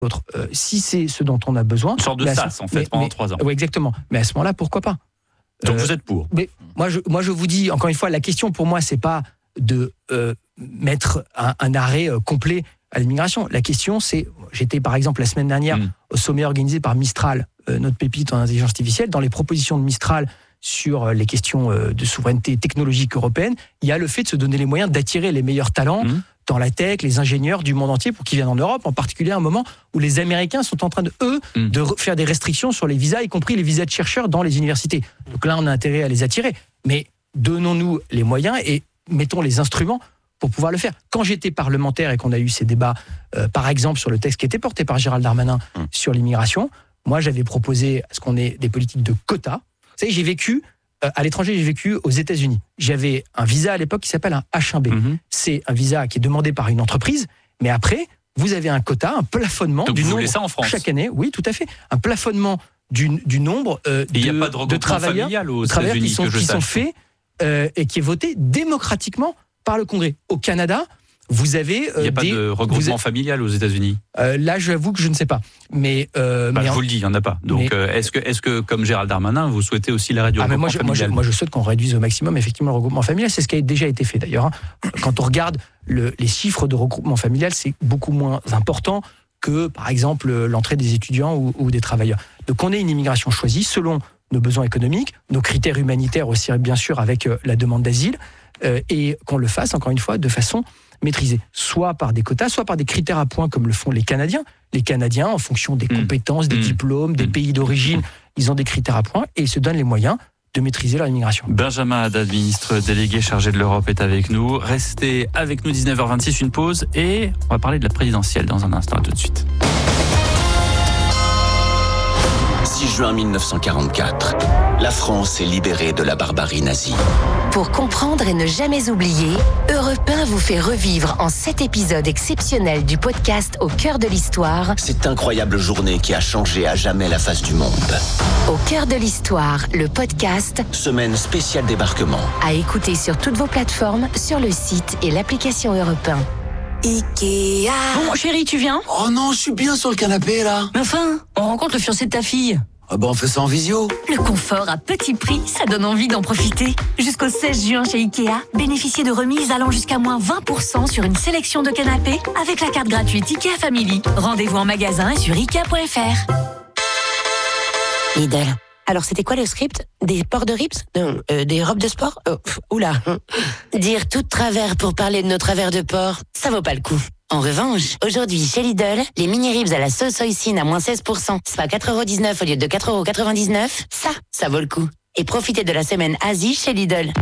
Si c'est ce dont on a besoin... Une sorte de sas, en fait, pendant 3 ans. Oui, exactement. Mais à ce moment-là, pourquoi pas ? Donc vous êtes pour ? Mais moi, je vous dis, encore une fois, la question pour moi, c'est pas de mettre un arrêt complet à l'immigration. La question, c'est... J'étais, par exemple, la semaine dernière au sommet organisé par Mistral, notre pépite en intelligence artificielle. Dans les propositions de Mistral sur les questions de souveraineté technologique européenne, il y a le fait de se donner les moyens d'attirer les meilleurs talents dans la tech, les ingénieurs du monde entier pour qu'ils viennent en Europe, en particulier à un moment où les Américains sont en train de faire des restrictions sur les visas, y compris les visas de chercheurs dans les universités. Donc là, on a intérêt à les attirer. Mais donnons-nous les moyens et mettons les instruments pour pouvoir le faire. Quand j'étais parlementaire et qu'on a eu ces débats, par exemple sur le texte qui était porté par Gérald Darmanin sur l'immigration, moi j'avais proposé à ce qu'on ait des politiques de quotas. Vous savez, j'ai vécu à l'étranger, j'ai vécu aux États-Unis. J'avais un visa à l'époque qui s'appelle un H1B. C'est un visa qui est demandé par une entreprise, mais après, vous avez un quota, un plafonnement du nombre ça en France. chaque année. Oui, tout à fait. Un plafonnement du nombre de travailleurs qui sont faits et qui est voté démocratiquement par le Congrès. Au Canada, vous avez il n'y a pas de regroupement familial aux États-Unis. Là, j'avoue que je ne sais pas. Mais je vous le dis, il n'y en a pas. Donc, est-ce que, comme Gérald Darmanin, vous souhaitez aussi l'arrêt du regroupement familial ? Moi, je souhaite qu'on réduise au maximum effectivement le regroupement familial. C'est ce qui a déjà été fait d'ailleurs. Quand on regarde les chiffres de regroupement familial, c'est beaucoup moins important que, par exemple, l'entrée des étudiants ou des travailleurs. Donc, on ait une immigration choisie selon nos besoins économiques, nos critères humanitaires aussi, bien sûr, avec la demande d'asile, et qu'on le fasse, encore une fois, de façon maîtrisée, soit par des quotas, soit par des critères à points comme le font les Canadiens. Les Canadiens, en fonction des compétences, des diplômes, des pays d'origine, ils ont des critères à points et ils se donnent les moyens de maîtriser leur immigration. Benjamin Haddad, ministre délégué chargé de l'Europe, est avec nous. Restez avec nous, 19h26, une pause et on va parler de la présidentielle dans un instant. À tout de suite. 6 juin 1944, la France est libérée de la barbarie nazie. Pour comprendre et ne jamais oublier, Europe 1 vous fait revivre en 7 épisodes exceptionnels du podcast Au cœur de l'histoire. Cette incroyable journée qui a changé à jamais la face du monde. Au cœur de l'histoire, le podcast. Semaine spéciale débarquement. À écouter sur toutes vos plateformes, sur le site et l'application Europe 1. Ikea. Bon, chérie, tu viens ? Oh non, je suis bien sur le canapé, là. Mais enfin, on rencontre le fiancé de ta fille. Ah bah on fait ça en visio. Le confort à petit prix, ça donne envie d'en profiter. Jusqu'au 16 juin chez Ikea, bénéficiez de remises allant jusqu'à moins 20% sur une sélection de canapés avec la carte gratuite Ikea Family. Rendez-vous en magasin et sur Ikea.fr. Lidl. Alors, c'était quoi le script ? Des ports de rips ? Non, des robes de sport ? Oula. Dire tout de travers pour parler de nos travers de porc, ça vaut pas le coup. En revanche, aujourd'hui, chez Lidl, les mini-ribs à la sauce hoisin à moins 16%, soit 4,19€ au lieu de 4,99€, ça vaut le coup. Et profitez de la semaine Asie chez Lidl.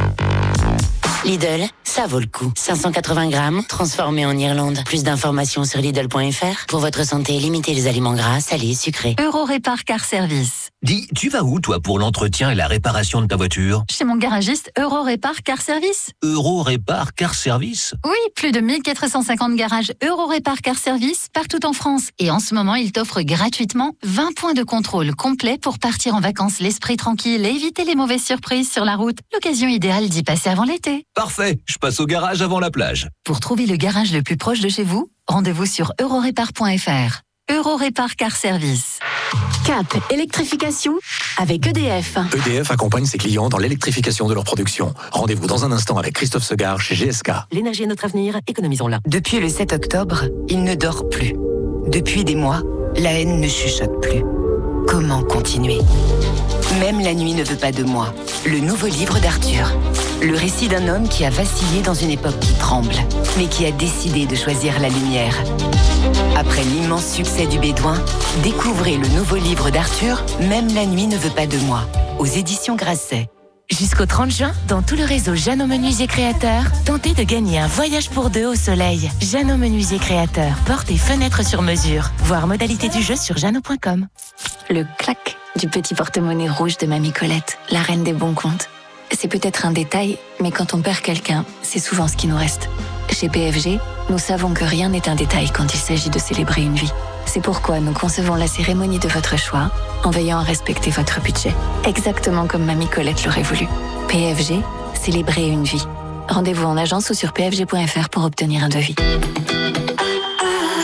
Lidl, ça vaut le coup. 580 grammes, transformés en Irlande. Plus d'informations sur Lidl.fr. Pour votre santé, limitez les aliments gras, salés, sucrés. Eurorépar Car Service. Dis, tu vas où, toi, pour l'entretien et la réparation de ta voiture ? Chez mon garagiste Eurorépar Car Service. Eurorépar Car Service ? Oui, plus de 1450 garages Eurorépar Car Service partout en France. Et en ce moment, il t'offre gratuitement 20 points de contrôle complets pour partir en vacances l'esprit tranquille et éviter les mauvaises surprises sur la route. L'occasion idéale d'y passer avant l'été. Parfait, je passe au garage avant la plage. Pour trouver le garage le plus proche de chez vous, rendez-vous sur eurorépar.fr. Eurorépar Car Service. Cap électrification avec EDF. EDF accompagne ses clients dans l'électrification de leur production. Rendez-vous dans un instant avec Christophe Segard chez GSK. L'énergie est notre avenir, économisons-la. Depuis le 7 octobre, il ne dort plus. Depuis des mois, la haine ne chuchote plus. Comment continuer ? Même la nuit ne veut pas de moi. Le nouveau livre d'Arthur. Le récit d'un homme qui a vacillé dans une époque qui tremble, mais qui a décidé de choisir la lumière. Après l'immense succès du Bédouin, découvrez le nouveau livre d'Arthur, Même la nuit ne veut pas de moi, aux éditions Grasset. Jusqu'au 30 juin, dans tout le réseau Jeannot Menuisier Créateur, tentez de gagner un voyage pour 2 au soleil. Jeannot Menuisier Créateur, portes et fenêtres sur mesure. Voir modalité du jeu sur jeannot.com. Le clac du petit porte-monnaie rouge de Mamie Colette, la reine des bons comptes. C'est peut-être un détail, mais quand on perd quelqu'un, c'est souvent ce qui nous reste. Chez PFG, nous savons que rien n'est un détail quand il s'agit de célébrer une vie. C'est pourquoi nous concevons la cérémonie de votre choix en veillant à respecter votre budget. Exactement comme Mamie Colette l'aurait voulu. PFG, célébrer une vie. Rendez-vous en agence ou sur pfg.fr pour obtenir un devis.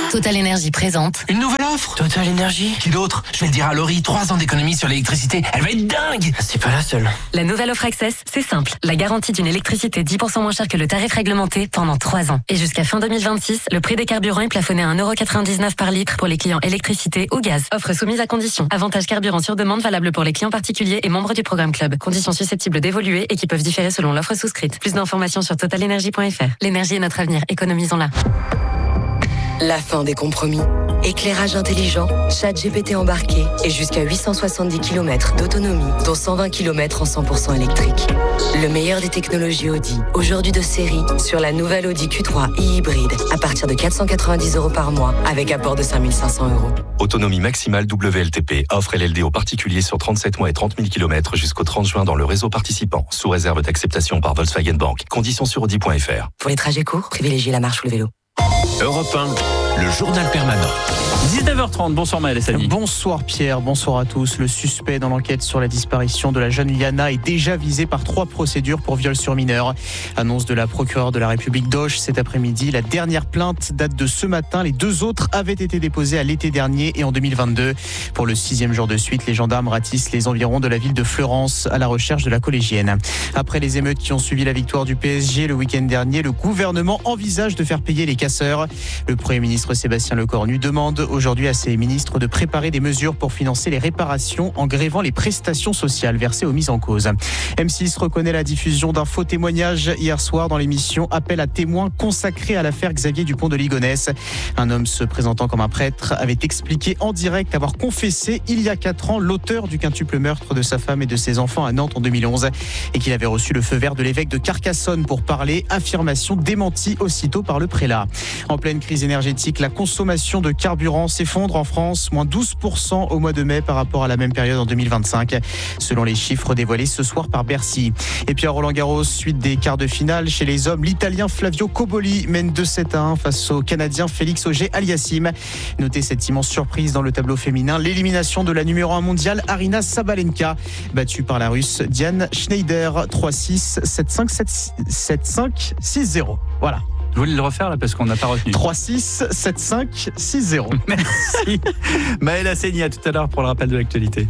Total Energy présente. Une nouvelle offre Total Energy. Qui d'autre? Je vais le dire à Laurie, 3 ans d'économie sur l'électricité. Elle va être dingue. C'est pas la seule. La nouvelle offre Access, c'est simple. La garantie d'une électricité 10% moins chère que le tarif réglementé pendant 3 ans. Et jusqu'à fin 2026, le prix des carburants est plafonné à 1,99€ par litre pour les clients électricité ou gaz. Offre soumise à conditions. Avantage carburant sur demande valable pour les clients particuliers et membres du programme Club. Conditions susceptibles d'évoluer et qui peuvent différer selon l'offre souscrite. Plus d'informations sur totalenergy.fr. L'énergie est notre avenir, économisons-la. La fin des compromis. Éclairage intelligent, ChatGPT embarqué et jusqu'à 870 km d'autonomie, dont 120 km en 100% électrique. Le meilleur des technologies Audi, aujourd'hui de série, sur la nouvelle Audi Q3 e-hybride, à partir de 490€ par mois, avec apport de 5 500€. Autonomie maximale WLTP, offre LLD aux particuliers sur 37 mois et 30 000 km jusqu'au 30 juin dans le réseau participant, sous réserve d'acceptation par Volkswagen Bank. Conditions sur Audi.fr. Pour les trajets courts, privilégiez la marche ou le vélo. Europe 1, le journal permanent. 19h30, bonsoir Maël et Samy. Bonsoir Pierre, bonsoir à tous. Le suspect dans l'enquête sur la disparition de la jeune Liana est déjà visé par 3 procédures pour viol sur mineur. Annonce de la procureure de la République d'Auch cet après-midi. La dernière plainte date de ce matin. Les 2 autres avaient été déposées à l'été dernier et en 2022. Pour le 6e jour de suite, les gendarmes ratissent les environs de la ville de Fleurance à la recherche de la collégienne. Après les émeutes qui ont suivi la victoire du PSG le week-end dernier, le gouvernement envisage de faire payer les casseurs. Le Premier ministre Sébastien Lecornu demande aujourd'hui à ses ministres de préparer des mesures pour financer les réparations en grévant les prestations sociales versées aux mises en cause. M6 reconnaît la diffusion d'un faux témoignage hier soir dans l'émission Appel à témoins consacrée à l'affaire Xavier Dupont de Ligonnès. Un homme se présentant comme un prêtre avait expliqué en direct avoir confessé il y a 4 ans l'auteur du quintuple meurtre de sa femme et de ses enfants à Nantes en 2011 et qu'il avait reçu le feu vert de l'évêque de Carcassonne pour parler. Affirmation démentie aussitôt par le prélat. En pleine crise énergétique, la consommation de carburant s'effondre en France, moins 12% au mois de mai par rapport à la même période en 2025, selon les chiffres dévoilés ce soir par Bercy. Et puis à Roland-Garros, suite des quarts de finale chez les hommes, l'Italien Flavio Cobolli mène 2-7-1 face au Canadien Félix Auger-Aliassime. Notez cette immense surprise dans le tableau féminin, l'élimination de la numéro 1 mondiale Aryna Sabalenka, battue par la Russe Diane Schneider 3-6, 7-5, 7-5, 6-0. Voilà. Vous voulez le refaire là parce qu'on n'a pas retenu. 3-6, 7-5, 6-0. Merci. Maël Assegni, à tout à l'heure pour le rappel de l'actualité.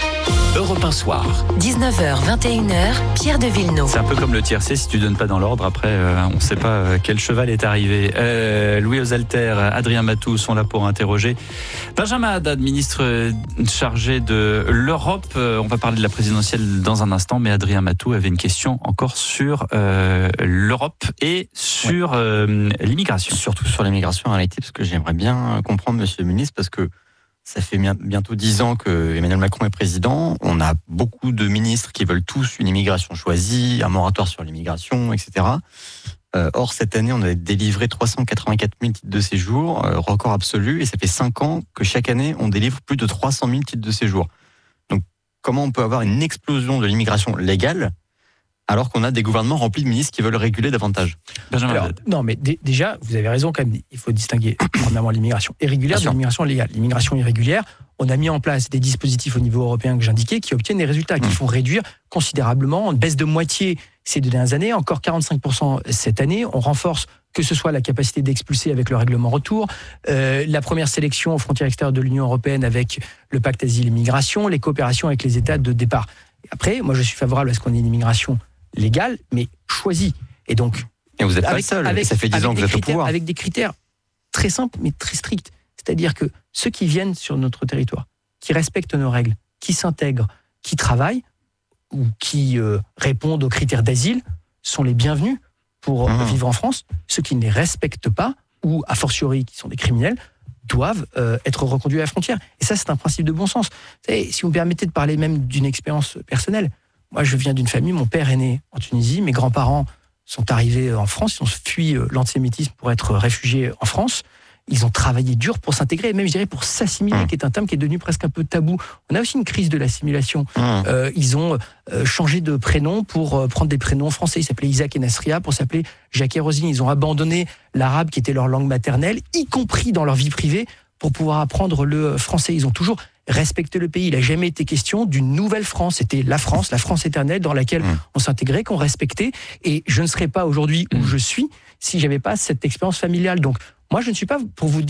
Europe 1 soir. 19h, 21h, Pierre de Villeneuve. C'est un peu comme le tiercé, si tu donnes pas dans l'ordre, après on ne sait pas quel cheval est arrivé. Louis Osalter, Adrien Matou sont là pour interroger Benjamin Haddad, ministre chargé de l'Europe. On va parler de la présidentielle dans un instant, mais Adrien Matou avait une question encore sur l'Europe et sur l'immigration. Surtout sur l'immigration en réalité, parce que j'aimerais bien comprendre, monsieur le ministre, parce que ça fait bientôt 10 ans que Emmanuel Macron est président. On a beaucoup de ministres qui veulent tous une immigration choisie, un moratoire sur l'immigration, etc. Or, cette année, on a délivré 384 000 titres de séjour, record absolu, et ça fait 5 ans que chaque année, on délivre plus de 300 000 titres de séjour. Donc, comment on peut avoir une explosion de l'immigration légale alors qu'on a des gouvernements remplis de ministres qui veulent réguler davantage? Alors, non, mais déjà, vous avez raison quand même, il faut distinguer premièrement l'immigration irrégulière de l'immigration légale. L'immigration irrégulière, on a mis en place des dispositifs au niveau européen que j'indiquais qui obtiennent des résultats, qui font réduire considérablement, une baisse de moitié ces 2 dernières années, encore 45% cette année. On renforce que ce soit la capacité d'expulser avec le règlement retour, la première sélection aux frontières extérieures de l'Union européenne avec le pacte asile-immigration, les coopérations avec les États de départ. Et après, moi je suis favorable à ce qu'on ait une immigration légale, mais choisie. Et donc, et vous n'êtes pas seul, ça fait 10 ans que vous êtes au pouvoir. Avec des critères très simples, mais très stricts. C'est-à-dire que ceux qui viennent sur notre territoire, qui respectent nos règles, qui s'intègrent, qui travaillent, ou qui répondent aux critères d'asile, sont les bienvenus pour vivre en France. Ceux qui ne les respectent pas, ou a fortiori qui sont des criminels, doivent être reconduits à la frontière. Et ça, c'est un principe de bon sens. Vous savez, si vous me permettez de parler même d'une expérience personnelle, moi, je viens d'une famille, mon père est né en Tunisie, mes grands-parents sont arrivés en France, ils ont fui l'antisémitisme pour être réfugiés en France. Ils ont travaillé dur pour s'intégrer, et même, je dirais, pour s'assimiler, qui est un terme qui est devenu presque un peu tabou. On a aussi une crise de l'assimilation. Ils ont changé de prénom pour prendre des prénoms français. Ils s'appelaient Isaac et Nasria pour s'appeler Jacques et Rosine. Ils ont abandonné l'arabe qui était leur langue maternelle, y compris dans leur vie privée, pour pouvoir apprendre le français. Ils ont toujours respecté le pays. Il n'a jamais été question d'une nouvelle France. C'était la France éternelle dans laquelle on s'intégrait, qu'on respectait. Et je ne serais pas aujourd'hui où je suis si j'avais pas cette expérience familiale. Donc, moi, je ne suis pas pour vous dire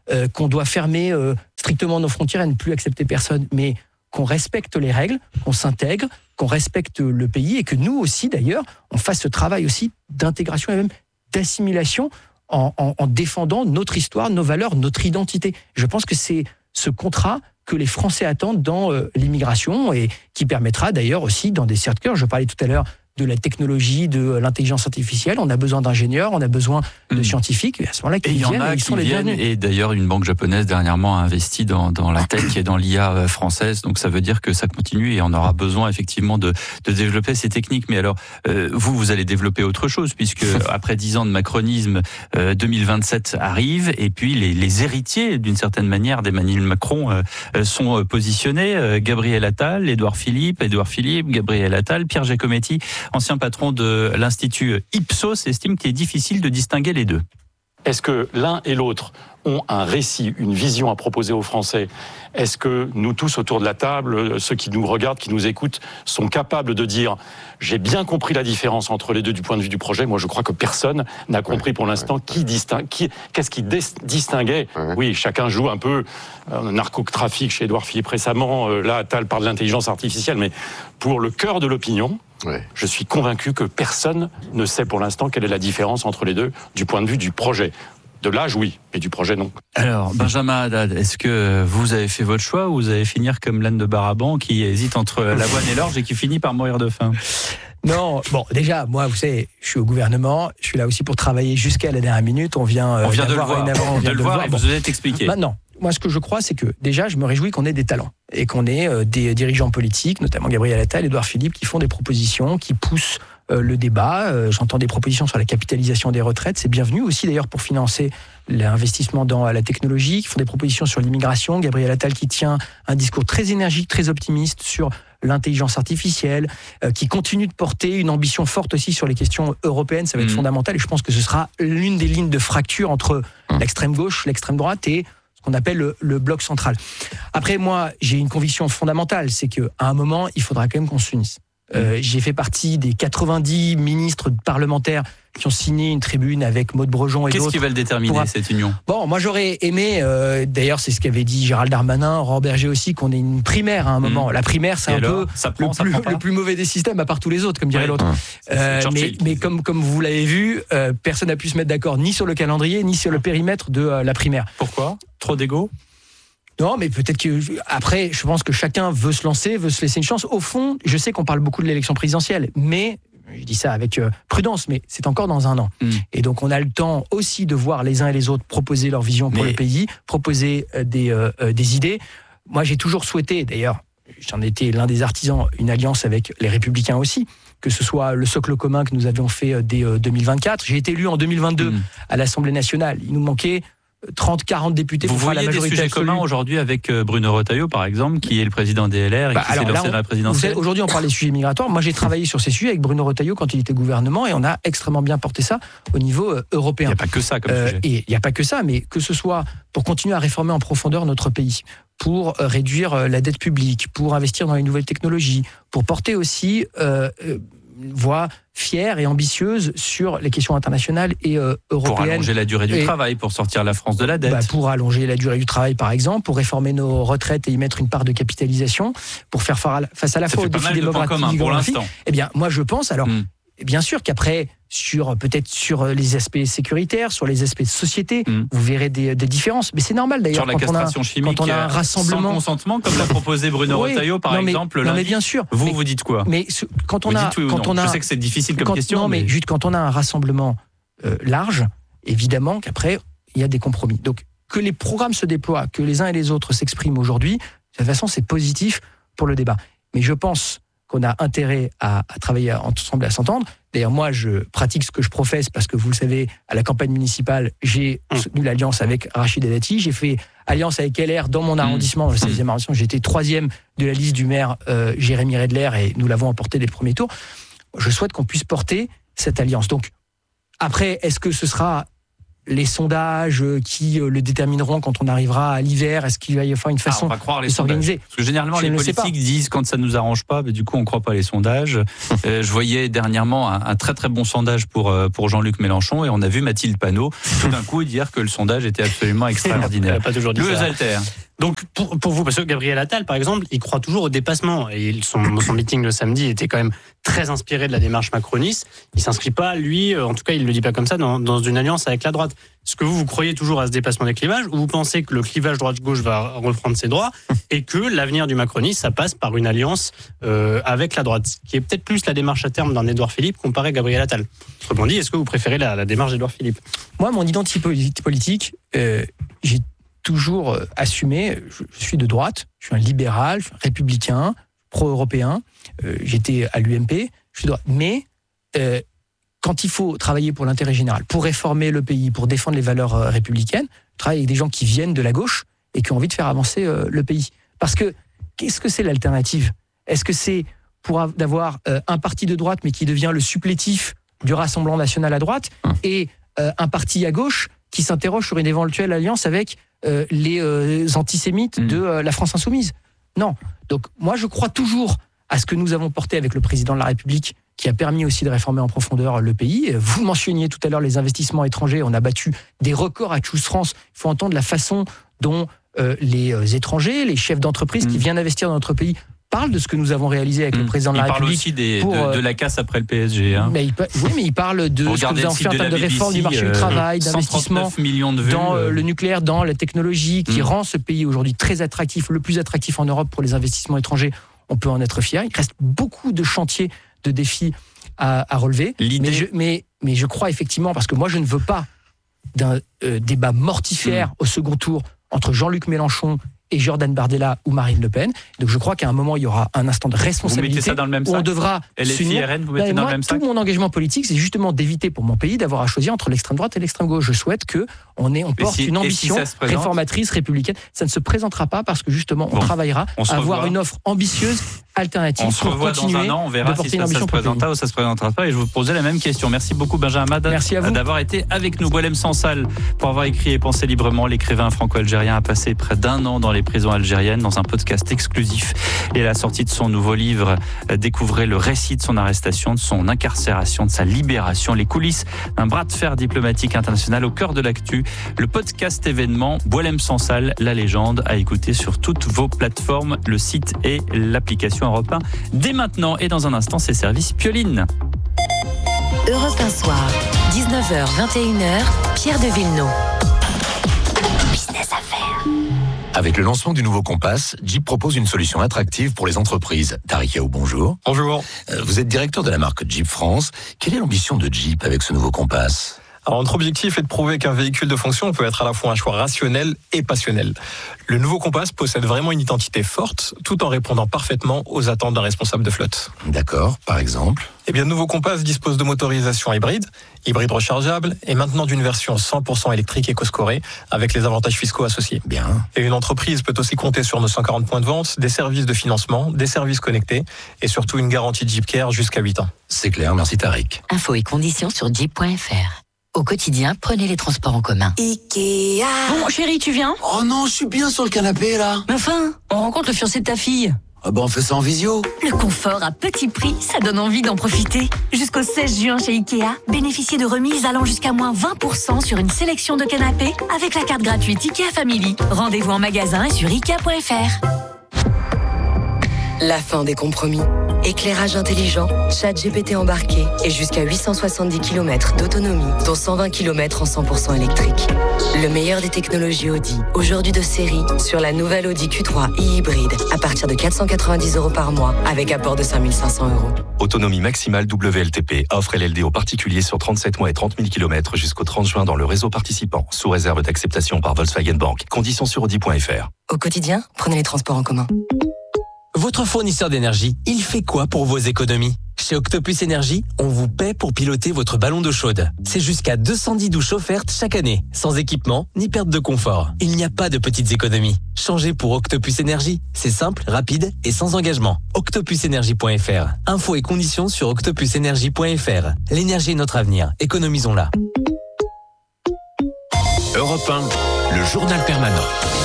qu'on doit fermer strictement nos frontières et ne plus accepter personne, mais qu'on respecte les règles, qu'on s'intègre, qu'on respecte le pays et que nous aussi d'ailleurs, on fasse ce travail aussi d'intégration et même d'assimilation en défendant notre histoire, nos valeurs, notre identité. Je pense que c'est ce contrat que les Français attendent dans l'immigration et qui permettra d'ailleurs aussi dans des secteurs, je parlais tout à l'heure de la technologie, de l'intelligence artificielle, on a besoin d'ingénieurs, on a besoin de scientifiques, et à ce moment-là, et il y en a qui viennent, et d'ailleurs une banque japonaise dernièrement a investi dans la tech et dans l'IA française, donc ça veut dire que ça continue et on aura besoin effectivement de développer ces techniques. Mais alors, vous allez développer autre chose, puisque après 10 ans de macronisme, 2027 arrive, et puis les héritiers, d'une certaine manière, d'Emmanuel Macron sont positionnés. Gabriel Attal, Édouard Philippe, Gabriel Attal, Pierre Giacometti, ancien patron de l'Institut Ipsos, estime qu'il est difficile de distinguer les deux. Est-ce que l'un et l'autre ont un récit, une vision à proposer aux Français ? Est-ce que nous tous autour de la table, ceux qui nous regardent, qui nous écoutent, sont capables de dire « j'ai bien compris la différence entre les deux du point de vue du projet ». Moi, je crois que personne n'a compris pour l'instant qu'est-ce qui distinguait. Oui, chacun joue un peu narcotrafic chez Édouard Philippe récemment. Là, Attal parle de l'intelligence artificielle, mais pour le cœur de l'opinion, je suis convaincu que personne ne sait pour l'instant quelle est la différence entre les deux du point de vue du projet. De l'âge, oui, mais du projet, non. Alors, Benjamin Haddad, est-ce que vous avez fait votre choix ou vous allez finir comme l'âne de Baraban qui hésite entre l'avoine et l'orge et qui finit par mourir de faim ? Non, bon, déjà, moi, vous savez, je suis au gouvernement, je suis là aussi pour travailler jusqu'à la dernière minute. On vient de le voir et vous allez t'expliquer. Maintenant, moi, ce que je crois, c'est que déjà, je me réjouis qu'on ait des talents et qu'on ait des dirigeants politiques, notamment Gabriel Attal, Édouard Philippe, qui font des propositions, qui poussent le débat. J'entends des propositions sur la capitalisation des retraites. C'est bienvenu aussi, d'ailleurs, pour financer l'investissement dans la technologie, qui font des propositions sur l'immigration. Gabriel Attal qui tient un discours très énergique, très optimiste sur l'intelligence artificielle, qui continue de porter une ambition forte aussi sur les questions européennes. Ça va être fondamental et je pense que ce sera l'une des lignes de fracture entre l'extrême gauche, l'extrême droite et ce qu'on appelle le bloc central. Après, moi, j'ai une conviction fondamentale, c'est qu'à un moment, il faudra quand même qu'on s'unisse. J'ai fait partie des 90 ministres parlementaires qui ont signé une tribune avec Maud Brejon et d'autres. Qu'est-ce qui va le déterminer, cette union ? Bon, moi j'aurais aimé, d'ailleurs c'est ce qu'avait dit Gérald Darmanin, Aurore Berger aussi, qu'on ait une primaire à un moment. La primaire, c'est le plus mauvais des systèmes, à part tous les autres, comme dirait l'autre. Mais comme vous l'avez vu, personne n'a pu se mettre d'accord ni sur le calendrier, ni sur le périmètre de la primaire. Pourquoi ? Trop d'égo ? Non, mais peut-être que après, je pense que chacun veut se lancer, veut se laisser une chance. Au fond, je sais qu'on parle beaucoup de l'élection présidentielle, mais je dis ça avec prudence, mais c'est encore dans un an. Et donc, on a le temps aussi de voir les uns et les autres proposer leur vision pour le pays, proposer des idées. Moi, j'ai toujours souhaité, d'ailleurs, j'en étais l'un des artisans, une alliance avec les Républicains aussi, que ce soit le socle commun que nous avions fait dès 2024. J'ai été élu en 2022 à l'Assemblée nationale. Il nous manquait 30-40 députés pour faire la majorité absolue. Vous voyez des sujets communs aujourd'hui avec Bruno Retailleau, par exemple, qui est le président des LR et qui s'est lancé dans la présidentielle. Aujourd'hui, on parle des sujets migratoires. Moi, j'ai travaillé sur ces sujets avec Bruno Retailleau quand il était gouvernement et on a extrêmement bien porté ça au niveau européen. Il n'y a pas que ça comme sujet. Et il n'y a pas que ça, mais que ce soit pour continuer à réformer en profondeur notre pays, pour réduire la dette publique, pour investir dans les nouvelles technologies, pour porter aussi une voix fière et ambitieuse sur les questions internationales et européennes. Pour allonger la durée du travail, pour sortir la France de la dette. Pour allonger la durée du travail, par exemple, pour réformer nos retraites et y mettre une part de capitalisation, pour faire face à la fois aux défis démographiques. Eh bien, moi, je pense, alors, bien sûr qu'après, peut-être sur les aspects sécuritaires, sur les aspects de société, vous verrez des différences. Mais c'est normal d'ailleurs. Sur la castration chimique, quand on a un rassemblement sans consentement, comme l'a proposé Bruno Retailleau, par exemple. Non, mais bien sûr. Vous dites quoi ? Mais quand on a, je sais que c'est difficile comme question. Non, mais juste quand on a un rassemblement large, évidemment qu'après il y a des compromis. Donc que les programmes se déploient, que les uns et les autres s'expriment aujourd'hui, de toute façon c'est positif pour le débat. Mais je pense qu'on a intérêt à travailler ensemble, à s'entendre. D'ailleurs, moi, je pratique ce que je professe parce que, vous le savez, à la campagne municipale, j'ai soutenu l'alliance avec Rachida Dati. J'ai fait alliance avec LR dans mon arrondissement, dans le 16e arrondissement. J'étais 3e de la liste du maire Jérémy Redler et nous l'avons emporté dès le premier tour. Je souhaite qu'on puisse porter cette alliance. Donc, après, est-ce que ce sera les sondages qui le détermineront quand on arrivera à l'hiver. Est-ce qu'il va y avoir une façon de s'organiser? Parce que généralement, les politiques disent quand ça ne nous arrange pas, mais du coup, on ne croit pas les sondages. Je voyais dernièrement un très très bon sondage pour Jean-Luc Mélenchon et on a vu Mathilde Panot tout d'un coup dire que le sondage était absolument extraordinaire. Elle n'a pas toujours dit ça. Alter. Donc pour vous, parce que Gabriel Attal, par exemple, il croit toujours au dépassement. Et son meeting le samedi était quand même très inspiré de la démarche macroniste. Il ne s'inscrit pas, lui, en tout cas il ne le dit pas comme ça, dans une alliance avec la droite. Est-ce que vous croyez toujours à ce dépassement des clivages ou vous pensez que le clivage droite-gauche va reprendre ses droits et que l'avenir du macronisme, ça passe par une alliance avec la droite, qui est peut-être plus la démarche à terme d'un Édouard Philippe comparé à Gabriel Attal? Autrement dit, est-ce que vous préférez la démarche d'Édouard Philippe? Moi, mon identité politique, j'ai toujours assumé, je suis de droite, je suis un libéral, je suis un républicain, pro-européen, j'étais à l'UMP, je suis de droite. Mais quand il faut travailler pour l'intérêt général, pour réformer le pays, pour défendre les valeurs républicaines, je travaille avec des gens qui viennent de la gauche et qui ont envie de faire avancer le pays. Parce que, qu'est-ce que c'est l'alternative? Est-ce que c'est d'avoir un parti de droite mais qui devient le supplétif du Rassemblement national à droite et un parti à gauche qui s'interroge sur une éventuelle alliance avec les antisémites de la France insoumise? Non. Donc moi je crois toujours à ce que nous avons porté avec le président de la République, qui a permis aussi de réformer en profondeur le pays. Vous mentionniez tout à l'heure les investissements étrangers, on a battu des records à Choose France. Il faut entendre la façon dont les étrangers, les chefs d'entreprise qui viennent investir dans notre pays parle de ce que nous avons réalisé avec le président de la République. Il parle aussi de la casse après le PSG. Hein. Mais il parle de ce que nous avons fait en termes de réforme du marché du travail, d'investissement dans le nucléaire, dans la technologie, qui rend ce pays aujourd'hui très attractif, le plus attractif en Europe pour les investissements étrangers. On peut en être fier. Il reste beaucoup de chantiers, de défis à relever. Mais je crois effectivement, parce que moi je ne veux pas d'un débat mortifère au second tour entre Jean-Luc Mélenchon et Jordan Bardella ou Marine Le Pen. Donc je crois qu'à un moment, il y aura un instant de responsabilité. Vous mettez ça dans le même sac? On devra s'unir. RN, vous mettez dans le même sac? Tout mon engagement politique, c'est justement d'éviter pour mon pays d'avoir à choisir entre l'extrême droite et l'extrême gauche. Je souhaite qu'on porte une ambition réformatrice, républicaine. Ça ne se présentera pas parce que justement, on travaillera à avoir une offre ambitieuse, alternative. On se revoit dans un an, on verra si ça se présentera ou ça se présentera pas. Et je vous posais la même question. Merci beaucoup Benjamin Haddad d'avoir été avec nous. Boualem Sansal, pour avoir écrit et pensé librement, l'écrivain franco-algérien a passé près d'1 an dans les prisons algériennes dans un podcast exclusif. Et à la sortie de son nouveau livre, découvrez le récit de son arrestation, de son incarcération, de sa libération, les coulisses d'un bras de fer diplomatique international au cœur de l'actu. Le podcast événement Boualem Sansal, la légende, à écouter sur toutes vos plateformes, le site et l'application Europe 1. Dès maintenant et dans un instant, c'est service Pioline. Europe 1 soir, 19h, 21h, Pierre de Villeneuve. Business Affaires. Avec le lancement du nouveau Compass, Jeep propose une solution attractive pour les entreprises. Tariq Yaou, bonjour. Bonjour. Vous êtes directeur de la marque Jeep France. Quelle est l'ambition de Jeep avec ce nouveau Compass ? Alors, notre objectif est de prouver qu'un véhicule de fonction peut être à la fois un choix rationnel et passionnel. Le nouveau Compass possède vraiment une identité forte, tout en répondant parfaitement aux attentes d'un responsable de flotte. D'accord, par exemple ? Eh bien, le nouveau Compass dispose de motorisation hybride rechargeable, et maintenant d'une version 100% électrique éco-scorée, avec les avantages fiscaux associés. Bien. Et une entreprise peut aussi compter sur nos 140 points de vente, des services de financement, des services connectés, et surtout une garantie Jeep Care jusqu'à 8 ans. C'est clair, merci Tariq. Infos et conditions sur jeep.fr. Au quotidien, prenez les transports en commun. Ikea. Bon, chérie, tu viens? Oh non, je suis bien sur le canapé, là. Mais enfin, on rencontre le fiancé de ta fille. Ah bah on fait ça en visio. Le confort à petit prix, ça donne envie d'en profiter. Jusqu'au 16 juin chez Ikea, bénéficiez de remises allant jusqu'à moins 20% sur une sélection de canapés avec la carte gratuite Ikea Family. Rendez-vous en magasin et sur Ikea.fr. La fin des compromis. Éclairage intelligent, ChatGPT embarqué et jusqu'à 870 km d'autonomie, dont 120 km en 100% électrique. Le meilleur des technologies Audi, aujourd'hui de série, sur la nouvelle Audi Q3 e-hybride, à partir de 490 € par mois, avec apport de 5 500 €. Autonomie maximale WLTP, offre LLD aux particuliers sur 37 mois et 30 000 km jusqu'au 30 juin dans le réseau participant, sous réserve d'acceptation par Volkswagen Bank. Conditions sur Audi.fr. Au quotidien, prenez les transports en commun. Votre fournisseur d'énergie, il fait quoi pour vos économies ? Chez Octopus Énergie, on vous paie pour piloter votre ballon d'eau chaude. C'est jusqu'à 210 douches offertes chaque année, sans équipement ni perte de confort. Il n'y a pas de petites économies. Changez pour Octopus Énergie. C'est simple, rapide et sans engagement. Octopusenergie.fr. Infos et conditions sur octopusenergie.fr. L'énergie est notre avenir. Économisons-la. Europe 1, le journal permanent.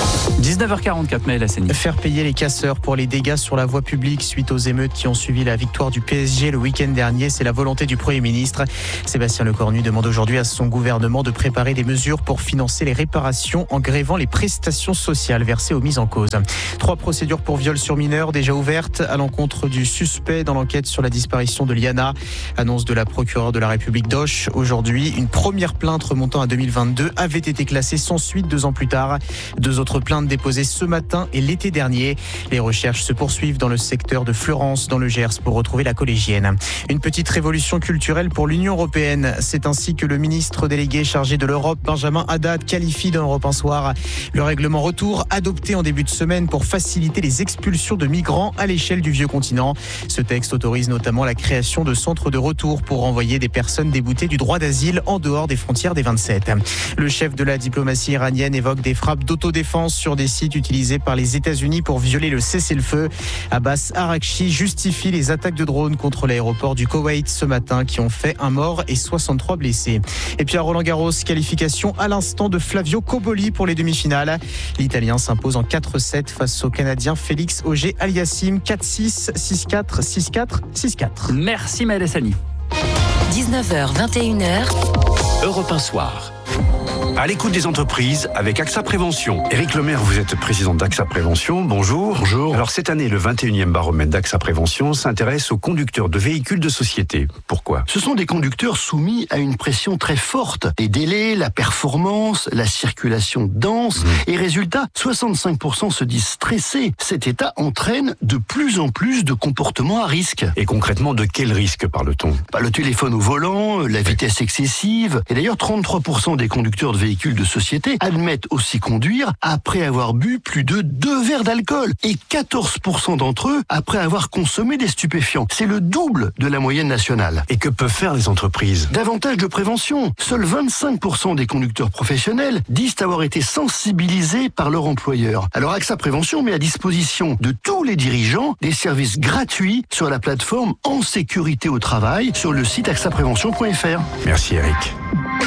19h44, Maël Hassani. Faire payer les casseurs pour les dégâts sur la voie publique suite aux émeutes qui ont suivi la victoire du PSG le week-end dernier, c'est la volonté du Premier ministre. Sébastien Lecornu demande aujourd'hui à son gouvernement de préparer des mesures pour financer les réparations en grévant les prestations sociales versées aux mises en cause. 3 procédures pour viol sur mineurs déjà ouvertes à l'encontre du suspect dans l'enquête sur la disparition de Liana. Annonce de la procureure de la République d'Auch. Aujourd'hui, une première plainte remontant à 2022 avait été classée sans suite 2 ans plus tard. 2 autres plaintes déposées ce matin et l'été dernier. Les recherches se poursuivent dans le secteur de Fleurance, dans le Gers, pour retrouver la collégienne. Une petite révolution culturelle pour l'Union européenne. C'est ainsi que le ministre délégué chargé de l'Europe, Benjamin Haddad, qualifie dans Europe 1 Soir le règlement retour adopté en début de semaine pour faciliter les expulsions de migrants à l'échelle du vieux continent. Ce texte autorise notamment la création de centres de retour pour renvoyer des personnes déboutées du droit d'asile en dehors des frontières des 27. Le chef de la diplomatie iranienne évoque des frappes d'autodéfense sur des sites utilisés par les États-Unis pour violer le cessez-le-feu. Abbas Araghchi justifie les attaques de drones contre l'aéroport du Koweït ce matin qui ont fait 1 mort et 63 blessés. Et puis à Roland-Garros, qualification à l'instant de Flavio Cobolli pour les demi-finales. L'Italien s'impose en 4-7 face au Canadien Félix Auger-Aliassime. 4-6, 6-4, 6-4, 6-4. Merci Maël Hassani. 19h, 21h. Europe 1 Soir. À l'écoute des entreprises avec AXA Prévention. Éric Lemaire, vous êtes président d'AXA Prévention. Bonjour. Bonjour. Alors cette année, le 21e baromètre d'AXA Prévention s'intéresse aux conducteurs de véhicules de société. Pourquoi ? Ce sont des conducteurs soumis à une pression très forte. Les délais, la performance, la circulation dense. Et résultat, 65% se disent stressés. Cet état entraîne de plus en plus de comportements à risque. Et concrètement, de quel risque parle-t-on ? Le téléphone au volant, la vitesse excessive. Et d'ailleurs, 33% des conducteurs de véhicules de société admettent aussi conduire après avoir bu plus de 2 verres d'alcool et 14% d'entre eux après avoir consommé des stupéfiants. C'est le double de la moyenne nationale. Et que peuvent faire les entreprises ? Davantage de prévention. Seuls 25% des conducteurs professionnels disent avoir été sensibilisés par leur employeur. Alors AXA Prévention met à disposition de tous les dirigeants des services gratuits sur la plateforme En Sécurité au Travail sur le site axaprévention.fr. Merci Eric.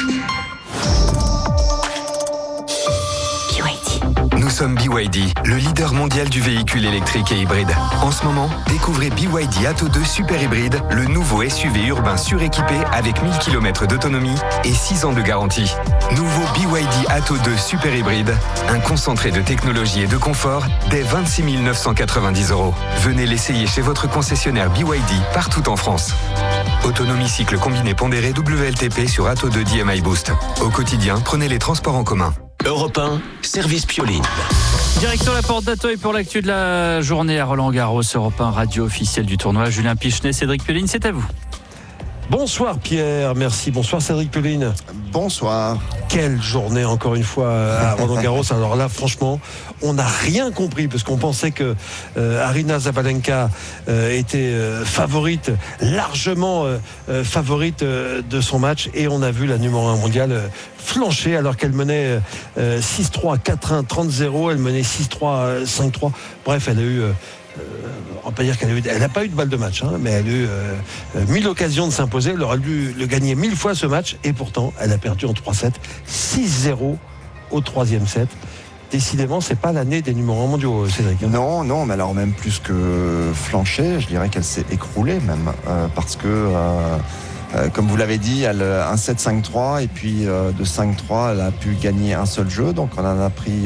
Nous sommes BYD, le leader mondial du véhicule électrique et hybride. En ce moment, découvrez BYD Atto 2 Super Hybride, le nouveau SUV urbain suréquipé avec 1000 km d'autonomie et 6 ans de garantie. Nouveau BYD Atto 2 Super Hybride, un concentré de technologie et de confort dès 26 990 €. Venez l'essayer chez votre concessionnaire BYD partout en France. Autonomie cycle combiné pondéré WLTP sur Atto 2 DMI Boost. Au quotidien, prenez les transports en commun. Europe 1, service Pioline. Direction la porte d'Auteuil pour l'actu de la journée à Roland-Garros, Europe 1, radio officielle du tournoi. Julien Pichenet, Cédric Pioline, c'est à vous. Bonsoir Pierre, merci. Bonsoir Cédric Pioline. Bonsoir. Quelle journée encore une fois à Roland-Garros. Alors là franchement, on n'a rien compris parce qu'on pensait que Aryna Sabalenka était favorite, largement favorite de son match, et on a vu la numéro 1 mondiale flancher alors qu'elle menait 6-3, 4-1, 30-0, elle menait 6-3, 5-3. Bref, elle a eu... on peut dire qu'elle n'a pas eu de balle de match, mais elle a eu 1000 occasions de s'imposer. Elle aurait dû le gagner 1000 fois ce match, et pourtant elle a perdu en 3-7, 6-0 au 3e set. Décidément, c'est pas l'année des numéros 1 mondiaux, Cédric. Non, mais alors même plus que flancher, je dirais qu'elle s'est écroulée même, parce que comme vous l'avez dit, elle 1-7, 5-3, et puis de 5-3, elle a pu gagner un seul jeu, donc on en a pris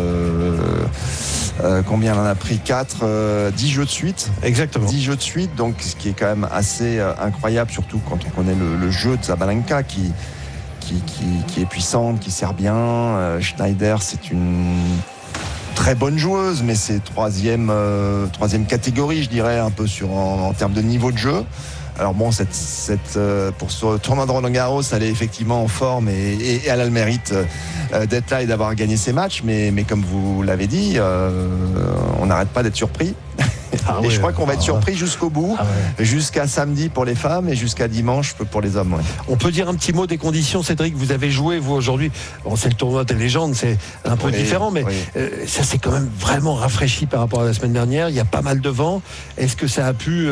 combien elle en a pris 4, 10 jeux de suite. Exactement. 10 jeux de suite, donc ce qui est quand même assez incroyable, surtout quand on connaît le jeu de Sabalenka qui est puissante, qui sert bien. Schneider, c'est une très bonne joueuse, mais c'est troisième catégorie, je dirais, un peu en termes de niveau de jeu. Alors bon, pour ce tournoi de Roland-Garros, elle est effectivement en forme et elle a le mérite d'être là et d'avoir gagné ses matchs. Mais comme vous l'avez dit, on n'arrête pas d'être surpris. Et je crois qu'on va être surpris jusqu'au bout, jusqu'à samedi pour les femmes et jusqu'à dimanche pour les hommes. Ouais. On peut dire un petit mot des conditions, Cédric. Vous avez joué, vous, aujourd'hui. Bon, c'est le tournoi des légendes, c'est un peu différent, mais ça s'est quand même vraiment rafraîchi par rapport à la semaine dernière. Il y a pas mal de vent. Est-ce que ça a pu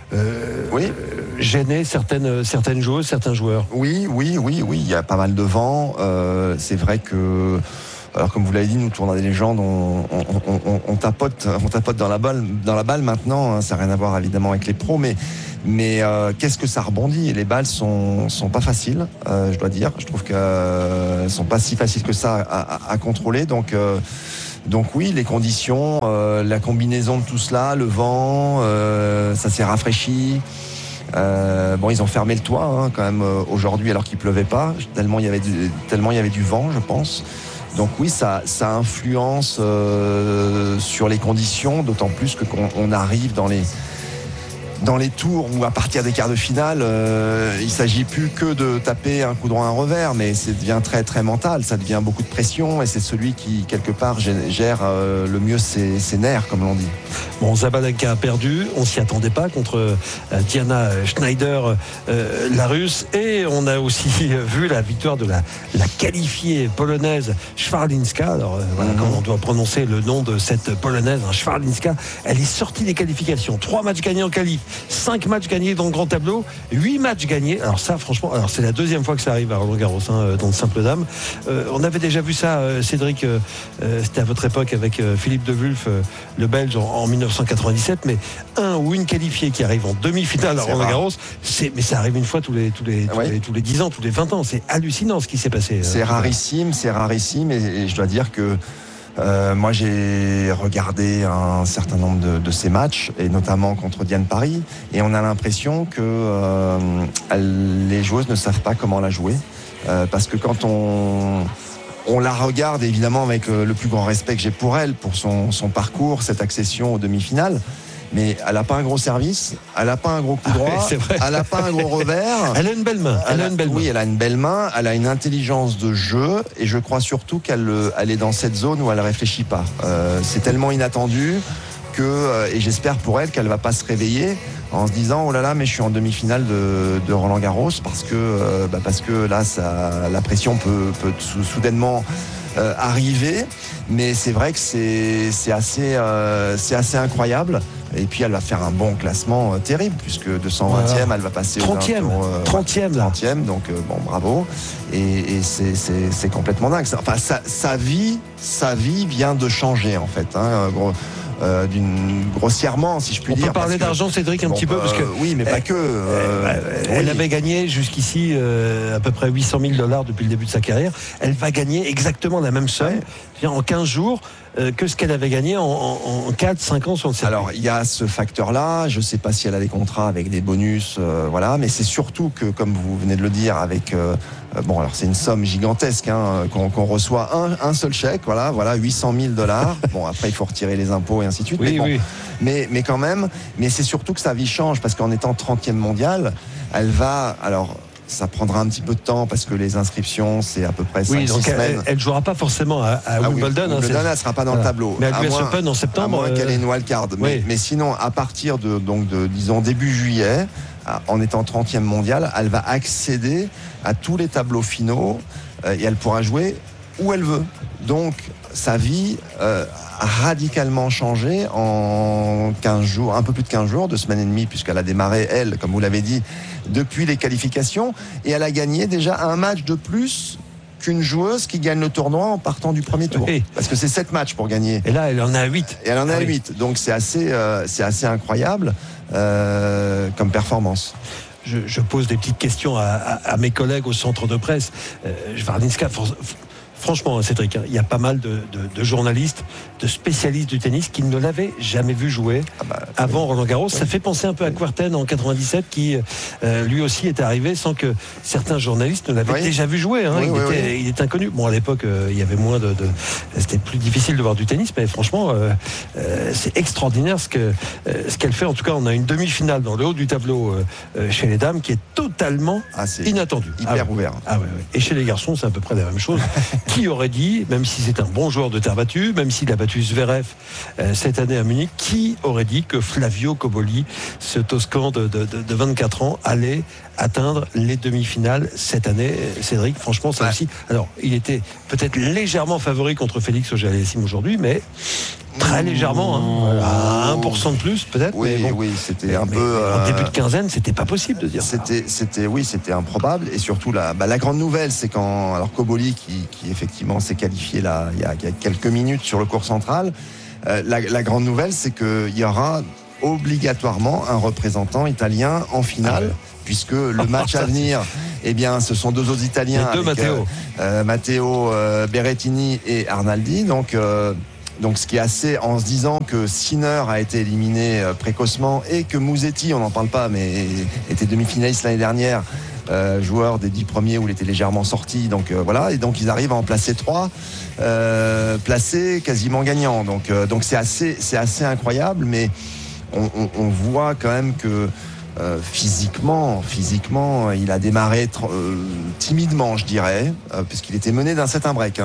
gêner certaines joueuses, certains joueurs? Oui. Il y a pas mal de vent. C'est vrai que. Alors comme vous l'avez dit, nous tournons des légendes, on tapote dans la balle maintenant. Hein, ça n'a rien à voir évidemment avec les pros, mais qu'est-ce que ça rebondit? Et les balles sont pas faciles, je dois dire. Je trouve qu'elles sont pas si faciles que ça à contrôler. Donc oui, les conditions, la combinaison de tout cela, le vent, ça s'est rafraîchi. Ils ont fermé le toit hein, quand même aujourd'hui alors qu'il pleuvait pas, tellement il y avait du vent, je pense. Donc oui, ça influence sur les conditions, d'autant plus qu'on arrive dans les tours où à partir des quarts de finale, il ne s'agit plus que de taper un coup droit, un revers, mais ça devient très très mental, ça devient beaucoup de pression et c'est celui qui quelque part gère le mieux ses nerfs, comme l'on dit. Bon, Zabalenka a perdu, on s'y attendait pas contre Diana Schneider, la Russe, et on a aussi vu la victoire de la qualifiée polonaise Schwarlinska. Alors voilà comment on doit prononcer le nom de cette polonaise, hein, Schwarlinska. Elle est sortie des qualifications, 3 matchs gagnés en qualif, 5 matchs gagnés dans le grand tableau, 8 matchs gagnés. Alors ça, franchement, c'est la deuxième fois que ça arrive à Roland-Garros hein, dans le simple dame. On avait déjà vu ça, Cédric, c'était à votre époque avec Philippe de Wulf, le Belge, en 1997, mais un ou une qualifiée qui arrive en demi-finale à Roland-Garros, mais ça arrive une fois tous les 10 ans, tous les 20 ans. C'est hallucinant ce qui s'est passé. C'est rarissime, et je dois dire que moi j'ai regardé un certain nombre de ces matchs, et notamment contre Diane Paris, et on a l'impression que les joueuses ne savent pas comment la jouer, parce que quand on la regarde évidemment avec le plus grand respect que j'ai pour elle, pour son parcours, cette accession aux demi-finales, mais elle n'a pas un gros service, elle n'a pas un gros coup droit, elle n'a pas un gros revers. Elle a une belle main. Oui, elle a une belle main, elle a une intelligence de jeu, et je crois surtout qu'elle est dans cette zone où elle ne réfléchit pas. C'est tellement inattendu et j'espère pour elle qu'elle ne va pas se réveiller en se disant oh là là, mais je suis en demi-finale de Roland Garros, parce que là la pression peut soudainement arriver. Mais c'est vrai que c'est assez incroyable. Et puis elle va faire un bon classement terrible, puisque 220e, elle va passer 30e, donc bon, bravo. Et c'est complètement dingue. Enfin, sa vie vient de changer en fait. Hein, grossièrement, si je puis dire. On peut parler d'argent, Cédric, un petit peu, parce que oui, mais pas que. Elle avait gagné jusqu'ici à peu près $800,000 depuis le début de sa carrière. Elle va gagner exactement la même somme en 15 jours que ce qu'elle avait gagné en 4-5 ans sur le circuit. Alors il y a ce facteur-là. Je ne sais pas si elle a des contrats avec des bonus, voilà, mais c'est surtout que, comme vous venez de le dire, avec alors c'est une somme gigantesque qu'on reçoit un seul chèque, voilà, $800,000. Bon, après il faut retirer les impôts et ainsi de suite. Mais quand même, mais c'est surtout que sa vie change, parce qu'en étant 30e mondiale, elle va ça prendra un petit peu de temps, parce que les inscriptions, c'est à peu près 5-6 semaines. Elle ne jouera pas forcément à Wimbledon. Wimbledon, elle ne sera pas dans le tableau. Mais à l'US Open en septembre. À moins qu'elle ait une wildcard. Mais sinon, à partir de disons, début juillet, en étant 30e mondiale, elle va accéder à tous les tableaux finaux, et elle pourra jouer où elle veut. Donc, sa vie a radicalement changé en 15 jours, un peu plus de 15 jours, 2 semaines et demie, puisqu'elle a démarré, elle, comme vous l'avez dit, depuis les qualifications, et elle a gagné déjà un match de plus qu'une joueuse qui gagne le tournoi en partant du premier tour. Parce que c'est 7 matchs pour gagner. Et là, elle en a 8. Et elle en a 8. Donc c'est assez incroyable comme performance. Je pose des petites questions à mes collègues au centre de presse. Schwarlinska, franchement, Cédric, il y a pas mal de journalistes, de spécialistes du tennis qui ne l'avaient jamais vu jouer avant Roland Garros. Ça fait penser un peu à Kuerten en 97, qui lui aussi est arrivé sans que certains journalistes ne l'avaient déjà vu jouer. Il était inconnu. Bon, à l'époque, il y avait moins c'était plus difficile de voir du tennis, mais franchement, c'est extraordinaire ce qu'elle fait. En tout cas, on a une demi-finale dans le haut du tableau chez les dames qui est totalement inattendue. Hyper ouvert. Et chez les garçons, c'est à peu près la même chose. Qui aurait dit, même si c'est un bon joueur de terre battue, même s'il a battu Zverev cette année à Munich, qui aurait dit que Flavio Cobolli, ce Toscan de 24 ans, allait atteindre les demi-finales cette année? Cédric, franchement, ça aussi. Alors, il était peut-être légèrement favori contre Félix Auger-Aliassime aujourd'hui, mais très légèrement, à 1% de plus peut-être. Oui, mais bon, oui, c'était un peu. En début de quinzaine, c'était pas possible de dire. C'était improbable. Et surtout, la grande nouvelle, c'est quand alors Cobolli, qui effectivement s'est qualifié là, il y a quelques minutes sur le court central, la grande nouvelle, c'est qu'il y aura obligatoirement un représentant italien en finale. Puisque le match à venir, eh bien, ce sont deux autres Italiens, Matteo Berrettini et Arnaldi. Donc, ce qui est assez, en se disant que Sinner a été éliminé précocement et que Musetti, on n'en parle pas, mais était demi-finaliste l'année dernière, joueur des 10 premiers où il était légèrement sorti. Donc voilà, et donc ils arrivent à en placer 3, placés quasiment gagnants. Donc c'est assez incroyable, mais on voit quand même que physiquement, il a démarré timidement, je dirais, puisqu'il était mené d'un 7-1 break,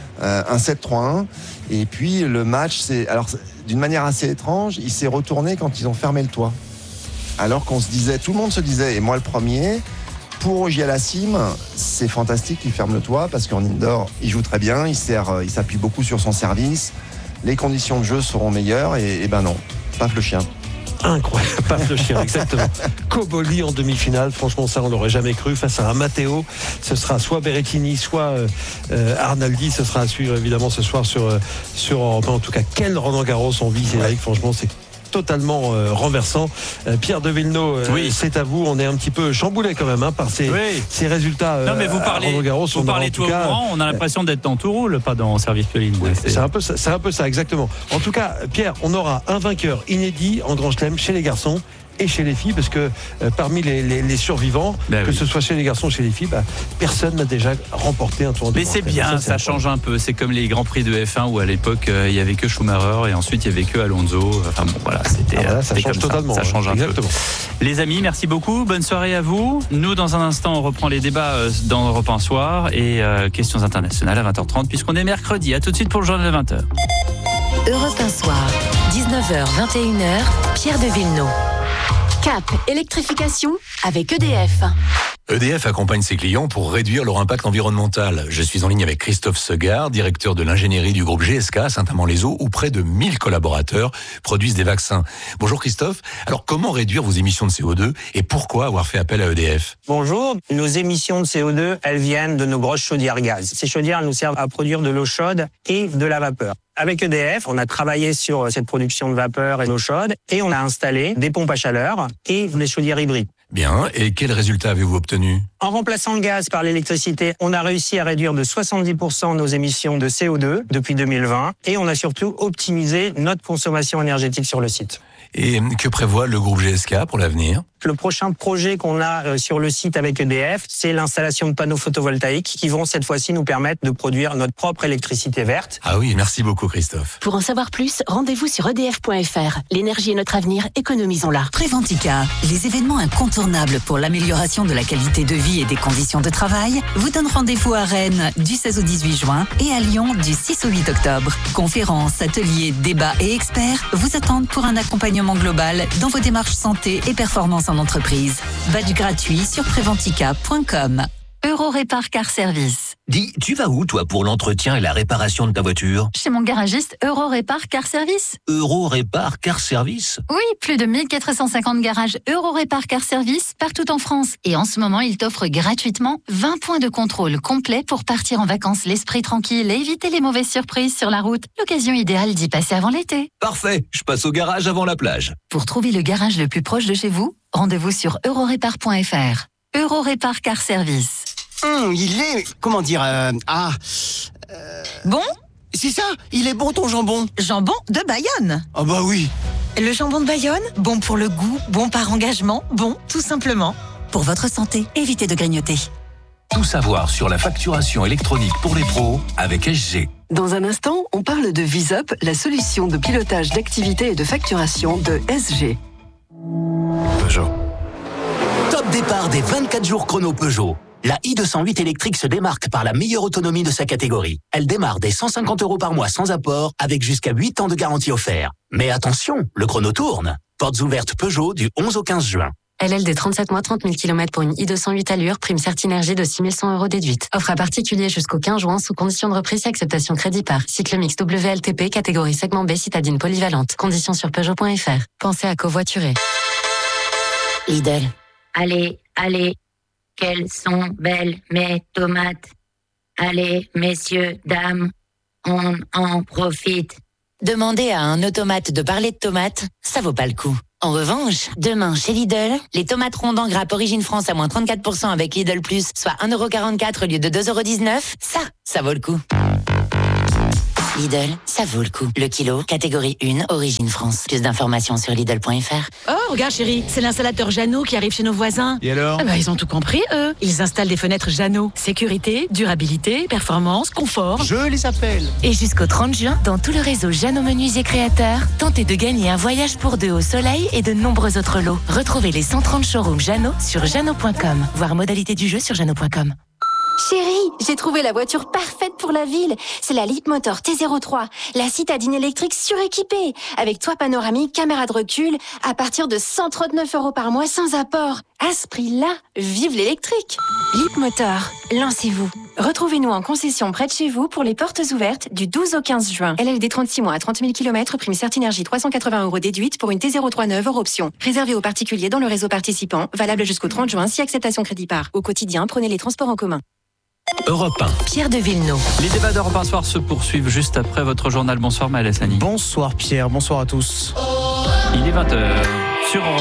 un 7-3-1. Et puis le match, d'une manière assez étrange, il s'est retourné quand ils ont fermé le toit. Alors qu'on se disait, tout le monde se disait, et moi le premier, pour Auger-Aliassime, c'est fantastique qu'il ferme le toit parce qu'en indoor, il joue très bien, il s'appuie beaucoup sur son service, les conditions de jeu seront meilleures, et ben non, paf le chien. Incroyable, paf le chien, exactement. Cobolli en demi-finale, franchement ça on l'aurait jamais cru, face à un Matteo. Ce sera soit Berrettini, soit Arnaldi. Ce sera à suivre évidemment ce soir sur Europe 1. En tout cas, quel Roland-Garros on vit, Cédric, franchement c'est totalement renversant. Pierre de Villeneuve, c'est à vous. On est un petit peu chamboulé quand même par ces résultats. Non mais vous parlez tout au courant, on a l'impression d'être dans tout roule, pas dans Service Pioline. C'est un peu ça, exactement. En tout cas, Pierre, on aura un vainqueur inédit en Grand Chelem chez les garçons et chez les filles, parce que parmi les survivants, ce soit chez les garçons ou chez les filles, personne n'a déjà remporté un tour de Grand Chelem. Mais c'est bien, ça change un peu. C'est comme les Grands Prix de F1 où à l'époque il y avait que Schumacher et ensuite il y avait que Alonso. Enfin bon, voilà, ça change totalement. Ça change un peu. Les amis, merci beaucoup. Bonne soirée à vous. Nous, dans un instant, on reprend les débats dans Europe 1 Soir et questions internationales à 20h30 puisqu'on est mercredi. À tout de suite pour le journal de 20h. Europe 1 Soir, 19h, 21h, Pierre de Villeneuve. Cap, électrification avec EDF. EDF accompagne ses clients pour réduire leur impact environnemental. Je suis en ligne avec Christophe Segard, directeur de l'ingénierie du groupe GSK à Saint-Amand-les-Eaux, où près de 1000 collaborateurs produisent des vaccins. Bonjour Christophe. Alors comment réduire vos émissions de CO2 et pourquoi avoir fait appel à EDF? Bonjour. Nos émissions de CO2, elles viennent de nos grosses chaudières gaz. Ces chaudières nous servent à produire de l'eau chaude et de la vapeur. Avec EDF, on a travaillé sur cette production de vapeur et d'eau chaude et on a installé des pompes à chaleur et des chaudières hybrides. Bien, et quels résultats avez-vous obtenus? En remplaçant le gaz par l'électricité, on a réussi à réduire de 70% nos émissions de CO2 depuis 2020 et on a surtout optimisé notre consommation énergétique sur le site. Et que prévoit le groupe GSK pour l'avenir? Le prochain projet qu'on a sur le site avec EDF, c'est l'installation de panneaux photovoltaïques qui vont cette fois-ci nous permettre de produire notre propre électricité verte. Ah oui, merci beaucoup Christophe. Pour en savoir plus, rendez-vous sur edf.fr. L'énergie est notre avenir, économisons-la. Préventica, les événements incontournables pour l'amélioration de la qualité de vie et des conditions de travail, vous donnent rendez-vous à Rennes du 16 au 18 juin et à Lyon du 6 au 8 octobre. Conférences, ateliers, débats et experts vous attendent pour un accompagnement global dans vos démarches santé et performance en entreprise. Badge gratuit sur Préventica.com. Eurorépar Car Service. Dis, tu vas où toi pour l'entretien et la réparation de ta voiture? Chez mon garagiste Eurorépar Car Service. Eurorépar Car Service? Oui, plus de 1450 garages Eurorépar Car Service partout en France. Et en ce moment, il t'offre gratuitement 20 points de contrôle complets pour partir en vacances l'esprit tranquille et éviter les mauvaises surprises sur la route. L'occasion idéale d'y passer avant l'été. Parfait, je passe au garage avant la plage. Pour trouver le garage le plus proche de chez vous, rendez-vous sur eurorépar.fr. Eurorépar Car Service. Il est... Comment dire... Bon? C'est ça, il est bon ton jambon. Jambon de Bayonne. Ah bah oui. Le jambon de Bayonne, bon pour le goût, bon par engagement, bon tout simplement. Pour votre santé, évitez de grignoter. Tout savoir sur la facturation électronique pour les pros avec SG. Dans un instant, on parle de VisUp, la solution de pilotage d'activité et de facturation de SG. Peugeot. Top départ des 24 jours chrono Peugeot. La i208 électrique se démarque par la meilleure autonomie de sa catégorie. Elle démarre dès 150 € par mois sans apport, avec jusqu'à 8 ans de garantie offert. Mais attention, le chrono tourne. Portes ouvertes Peugeot du 11 au 15 juin. LLD 37 mois, 30 000 km pour une i208 allure, prime Certinergie de 6 100 € déduite. Offre à particulier jusqu'au 15 juin sous condition de reprise et acceptation crédit par. Cycle mix WLTP, catégorie segment B, citadine polyvalente. Conditions sur Peugeot.fr. Pensez à covoiturer. Lidl. Allez, quelles sont belles mes tomates. Allez, messieurs, dames, on en profite. Demandez à un automate de parler de tomates, ça vaut pas le coup. En revanche, demain chez Lidl, les tomates rondes en grappe Origine France à moins 34% avec Lidl Plus, soit 1,44 € au lieu de 2,19 €, ça vaut le coup. Lidl, ça vaut le coup. Le kilo, catégorie 1, Origine France. Plus d'informations sur Lidl.fr. Oh, regarde chérie, c'est l'installateur Jeannot qui arrive chez nos voisins. Et alors ? Ils ont tout compris, eux. Ils installent des fenêtres Jeannot. Sécurité, durabilité, performance, confort. Je les appelle. Et jusqu'au 30 juin, dans tout le réseau Jeannot Menuisier Créateurs, tentez de gagner un voyage pour 2 au soleil et de nombreux autres lots. Retrouvez les 130 showrooms Jeannot sur jeannot.com. Voir modalité du jeu sur jeannot.com. Chérie, j'ai trouvé la voiture parfaite pour la ville. C'est la Leapmotor T03, la citadine électrique suréquipée, avec toit panoramique, caméra de recul, à partir de 139 € par mois sans apport. À ce prix-là, vive l'électrique. Leapmotor, lancez-vous. Retrouvez-nous en concession près de chez vous pour les portes ouvertes du 12 au 15 juin. LLD 36 mois à 30 000 km, prime Certinergie 380 € déduite pour une T03 neuve hors option. Réservé aux particuliers dans le réseau participant, valable jusqu'au 30 juin si acceptation crédit par. Au quotidien, prenez les transports en commun. Europe 1. Pierre de Villeneuve. Les débats d'Europe 1 Soir se poursuivent juste après votre journal. Bonsoir Maël Hassani. Bonsoir Pierre, bonsoir à tous. Il est 20h sur Europe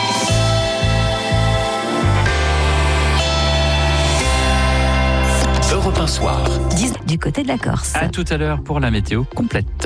1. Europe 1 Soir. Du côté de la Corse. À tout à l'heure pour la météo complète.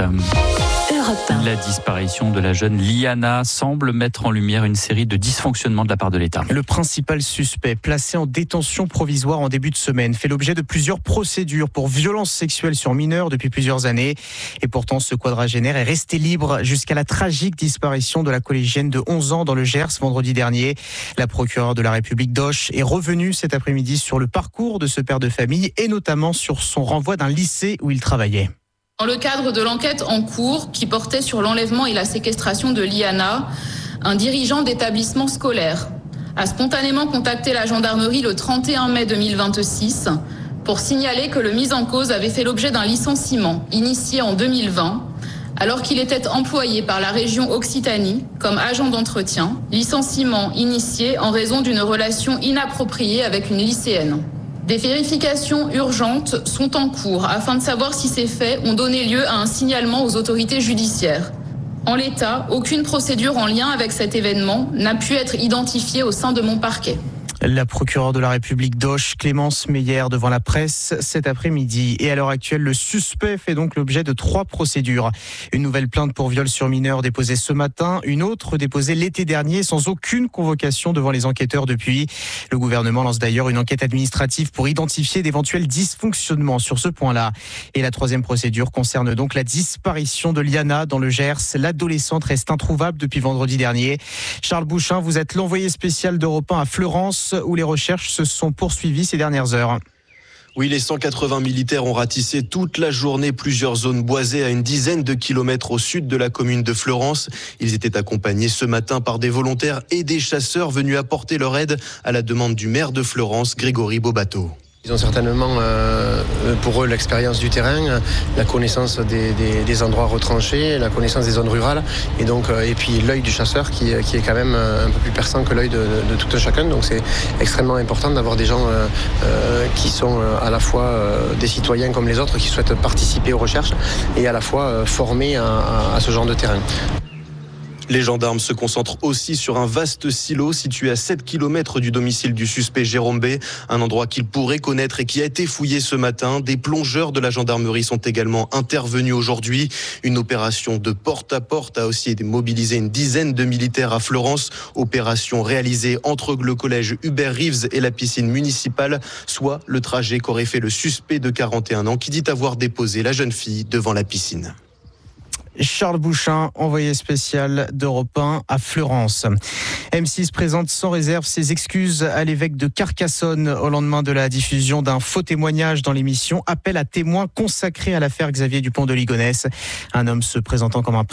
La disparition de la jeune Liana semble mettre en lumière une série de dysfonctionnements de la part de l'État. Le principal suspect, placé en détention provisoire en début de semaine, fait l'objet de plusieurs procédures pour violences sexuelles sur mineurs depuis plusieurs années. Et pourtant, ce quadragénaire est resté libre jusqu'à la tragique disparition de la collégienne de 11 ans dans le Gers vendredi dernier. La procureure de la République d'Auch est revenue cet après-midi sur le parcours de ce père de famille et notamment sur son renvoi d'un lycée où il travaillait. Dans le cadre de l'enquête en cours qui portait sur l'enlèvement et la séquestration de Liana, un dirigeant d'établissement scolaire a spontanément contacté la gendarmerie le 31 mai 2026 pour signaler que le mis en cause avait fait l'objet d'un licenciement initié en 2020 alors qu'il était employé par la région Occitanie comme agent d'entretien, licenciement initié en raison d'une relation inappropriée avec une lycéenne. Des vérifications urgentes sont en cours afin de savoir si ces faits ont donné lieu à un signalement aux autorités judiciaires. En l'état, aucune procédure en lien avec cet événement n'a pu être identifiée au sein de mon parquet. La procureure de la République d'Auch, Clémence Meyer, devant la presse cet après-midi. Et à l'heure actuelle, le suspect fait donc l'objet de 3 procédures. Une nouvelle plainte pour viol sur mineur déposée ce matin, une autre déposée l'été dernier sans aucune convocation devant les enquêteurs depuis. Le gouvernement lance d'ailleurs une enquête administrative pour identifier d'éventuels dysfonctionnements sur ce point-là. Et la 3e procédure concerne donc la disparition de Liana dans le Gers. L'adolescente reste introuvable depuis vendredi dernier. Charles Bouchin, vous êtes l'envoyé spécial d'Europe 1 à Fleurance, où les recherches se sont poursuivies ces dernières heures. Oui, les 180 militaires ont ratissé toute la journée plusieurs zones boisées à une dizaine de kilomètres au sud de la commune de Fleurance. Ils étaient accompagnés ce matin par des volontaires et des chasseurs venus apporter leur aide à la demande du maire de Fleurance, Grégory Bobato. Ils ont certainement pour eux l'expérience du terrain, la connaissance des endroits retranchés, la connaissance des zones rurales et puis l'œil du chasseur qui est quand même un peu plus perçant que l'œil de tout un chacun. Donc c'est extrêmement important d'avoir des gens qui sont à la fois des citoyens comme les autres qui souhaitent participer aux recherches et à la fois formés à ce genre de terrain. Les gendarmes se concentrent aussi sur un vaste silo situé à 7 km du domicile du suspect Jérôme B, un endroit qu'il pourrait connaître et qui a été fouillé ce matin. Des plongeurs de la gendarmerie sont également intervenus aujourd'hui. Une opération de porte-à-porte a aussi mobilisé une dizaine de militaires à Fleurance. Opération réalisée entre le collège Hubert Reeves et la piscine municipale, soit le trajet qu'aurait fait le suspect de 41 ans qui dit avoir déposé la jeune fille devant la piscine. Charles Bouchin, envoyé spécial d'Europe 1 à Fleurance. M6 présente sans réserve ses excuses à l'évêque de Carcassonne au lendemain de la diffusion d'un faux témoignage dans l'émission Appel à témoins consacré à l'affaire Xavier Dupont de Ligonnès. Un homme se présentant comme un